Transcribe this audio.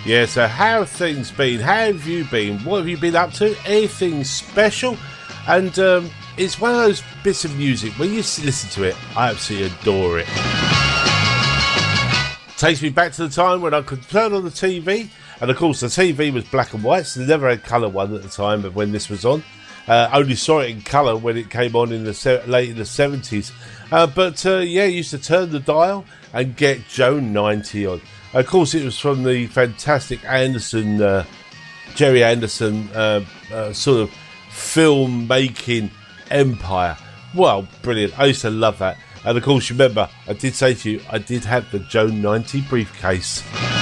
Yeah, so how have things been? How have you been? What have you been up to? Anything special? And it's one of those bits of music, when you listen to it, I absolutely adore it. Takes me back to the time when I could turn on the TV, and of course the TV was black and white, so they never had colour one at the time of when this was on. Only saw it in colour when it came on in the late in the 70s. Yeah, used to turn the dial and get Joan 90 on. Of course, it was from the fantastic Anderson, Jerry Anderson sort of film-making empire. Well, brilliant. I used to love that. And of course, remember, I did say to you, I did have the Joan 90 briefcase.